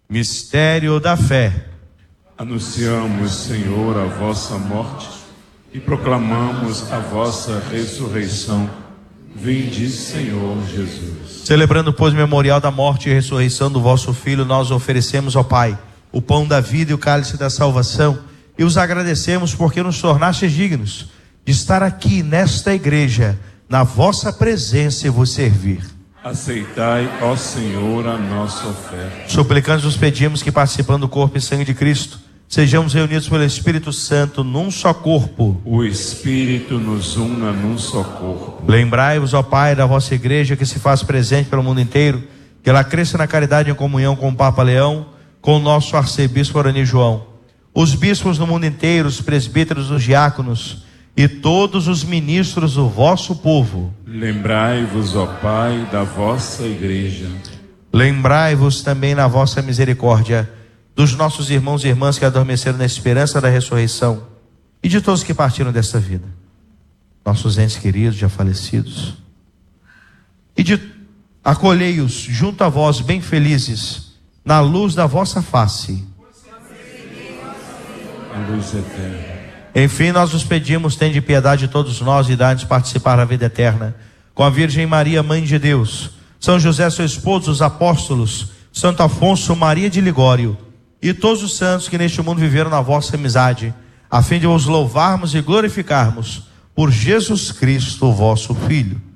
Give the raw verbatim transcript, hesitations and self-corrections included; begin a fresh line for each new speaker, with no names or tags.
Mistério da fé.
Anunciamos, Senhor, a vossa morte e proclamamos a vossa ressurreição. Vinde, Senhor Jesus.
Celebrando, pois, o memorial da morte e ressurreição do vosso Filho, nós oferecemos ao Pai o pão da vida e o cálice da salvação, e os agradecemos porque nos tornastes dignos de estar aqui nesta igreja, na vossa presença e vos servir.
Aceitai, ó Senhor, a nossa oferta.
Suplicantes vos pedimos que, participando do corpo e sangue de Cristo, sejamos reunidos pelo Espírito Santo num só corpo.
O Espírito nos una num só corpo.
Lembrai-vos, ó Pai, da vossa igreja que se faz presente pelo mundo inteiro, que ela cresça na caridade e em comunhão com o Papa Leão, com o nosso arcebispo Arani João, os bispos no mundo inteiro, os presbíteros, os diáconos e todos os ministros do vosso povo.
Lembrai-vos, ó Pai, da vossa igreja.
Lembrai-vos também na vossa misericórdia dos nossos irmãos e irmãs que adormeceram na esperança da ressurreição e de todos que partiram desta vida, nossos entes queridos já falecidos, e de acolhei-os junto a vós bem felizes na luz da vossa face.
A luz eterna.
Enfim, nós vos pedimos, tende piedade de todos nós e dá-nos participar da vida eterna com a Virgem Maria, Mãe de Deus, São José, seu esposo, os apóstolos, Santo Afonso, Maria de Ligório e todos os santos que neste mundo viveram na vossa amizade, a fim de vos louvarmos e glorificarmos por Jesus Cristo, vosso Filho.